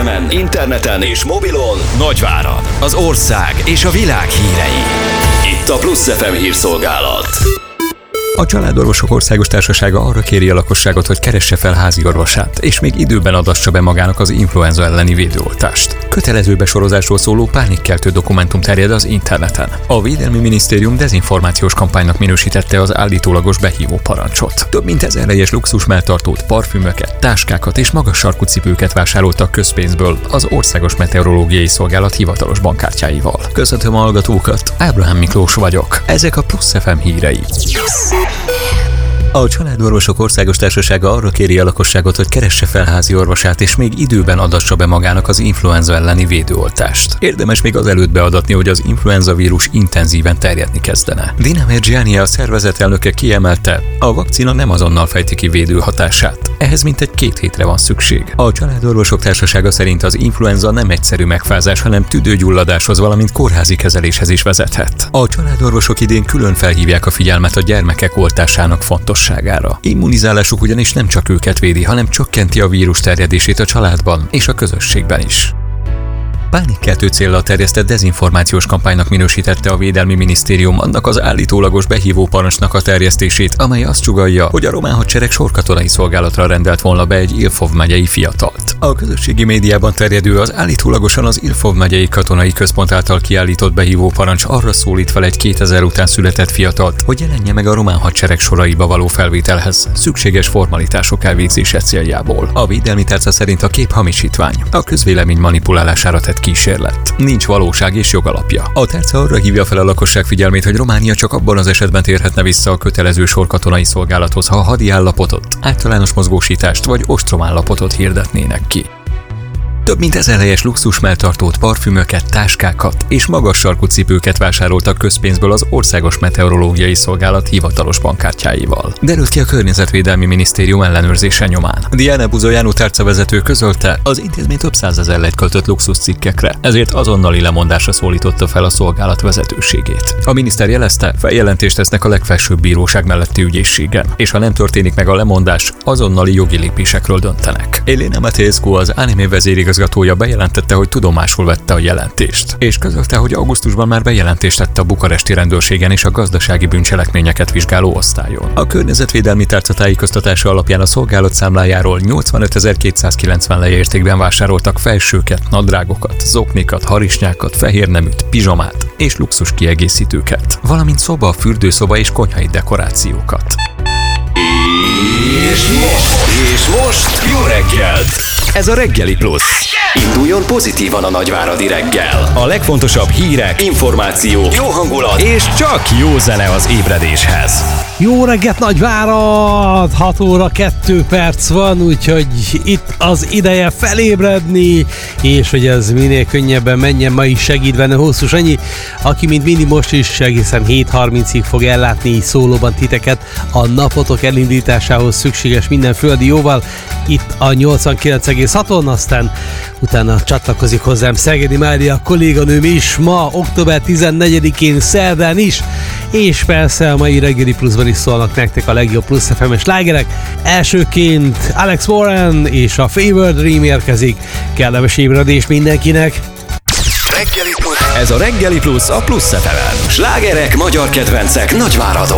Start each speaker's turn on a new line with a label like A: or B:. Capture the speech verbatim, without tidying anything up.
A: em-en, interneten és mobilon Nagyvárad, az ország és a világ hírei. Itt a Plusz ef em hírszolgálat.
B: A Családorvosok Országos Társasága arra kéri a lakosságot, hogy keresse fel házi orvosát, és még időben adassa be magának az influenza elleni védőoltást. Kötelező besorozásról szóló pánikkeltő dokumentum terjed az interneten. A Védelmi Minisztérium dezinformációs kampánynak minősítette az állítólagos behívó parancsot. Több mint ezer helyes luxusmelltartót, parfümöket, táskákat és magas sarkú cipőket vásároltak közpénzből az Országos Meteorológiai Szolgálat hivatalos bankkártyáival. Köszöntöm a hallgatókat, Ábrahám Miklós vagyok. Ezek a Plusz ef em hírei. A Családorvosok Országos Társasága arra kéri a lakosságot, hogy keresse fel házi orvosát, és még időben adassa be magának az influenza elleni védőoltást. Érdemes még azelőtt beadatni, hogy az influenza vírus intenzíven terjedni kezdene. Dina Mergiani, a szervezet elnöke kiemelte, a vakcina nem azonnal fejti ki védőhatását. Ehhez mintegy két hétre van szükség. A Családorvosok Társasága szerint az influenza nem egyszerű megfázás, hanem tüdőgyulladáshoz, valamint kórházi kezeléshez is vezethet. A családorvosok idén külön felhívják a figyelmet a gyermekek oltásának fontosságára. Immunizálásuk ugyanis nem csak őket védi, hanem csökkenti a vírus terjedését a családban és a közösségben is. Pánikkeltő céllal terjesztett dezinformációs kampánynak minősítette a Védelmi Minisztérium annak az állítólagos behívó parancsnak a terjesztését, amely azt sugallja, hogy a román hadsereg sorkatonai szolgálatra rendelt volna be egy Ilfov megyei fiatalt. A közösségi médiában terjedő, az állítólagosan az Ilfov megyei katonai központ által kiállított behívó parancs arra szólít fel egy kétezer után született fiatalt, hogy jelenje meg a román hadsereg soraiba való felvételhez, szükséges formalitások elvégzése céljából. A védelmi tárca szerint a kép hamisítvány, a közvélemény manipulálására tett kísérlet. Nincs valóság és jogalapja. A tárca arra hívja fel a lakosság figyelmét, hogy Románia csak abban az esetben térhetne vissza a kötelező sorkatonai szolgálathoz, ha hadi állapotot, általános mozgósítást vagy ostromállapotot hirdetnének ki. Több mint ezer helyes luxusmelltartót, parfümöket, táskákat és magas sarkú cipőket vásároltak közpénzből az Országos Meteorológiai Szolgálat hivatalos bankkártyáival. Derült ki a Környezetvédelmi Minisztérium ellenőrzése nyomán. Diana Buzoyanu tárcavezető közölte, az intézmény több százezer lejt költött luxuscikkekre, ezért azonnali lemondásra szólította fel a szolgálat vezetőségét. A miniszter jelezte, feljelentést tesznek a legfelsőbb bíróság melletti ügyészségen, és ha nem történik meg a lemondás, azonnali jogi lépésekről döntenek. Elena Matescu, az Anime vezérigazgatója bejelentette, hogy tudomásul vette a jelentést, és közölte, hogy augusztusban már bejelentést tette a bukaresti rendőrségen és a gazdasági bűncselekményeket vizsgáló osztályon. A környezetvédelmi tárca tájékoztatása alapján a szolgálat számlájáról nyolcvanötezer-kétszázkilencven lei értékben vásároltak felsőket, nadrágokat, zoknikat, harisnyákat, fehérneműt, pizsamát és luxus kiegészítőket, valamint szoba, fürdőszoba és konyhai dekorációkat.
A: És most, és most jó reggelt! Ez a Reggeli Plusz. Induljon pozitívan a nagyváradi reggel. A legfontosabb hírek, információk, jó hangulat és csak jó zene az ébredéshez.
C: Jó reggelt, Nagyvárad! hat óra kettő perc van, úgyhogy itt az ideje felébredni, és hogy ez minél könnyebben menjen, ma is segít benne Hosszú Sanyi, aki mint mindig most is egészen hét harmincig fog ellátni így szólóban titeket a napotok elindításához szükséges minden földi jóval, itt a nyolcvankilenc egész haton, aztán utána csatlakozik hozzám Szegedi Mária kolléganőm is ma, október tizennegyedikén szerdán is, és persze a mai Reggeli Pluszban is szólnak nektek a legjobb Plusz ef em-es slágerek. Elsőként Alex Warren és a Fever Dream érkezik. Kellemes ébredés mindenkinek!
A: Reggeli Plusz. Ez a Reggeli Plusz a Plusz ef em-en. Slágerek, magyar kedvencek Nagyváradon.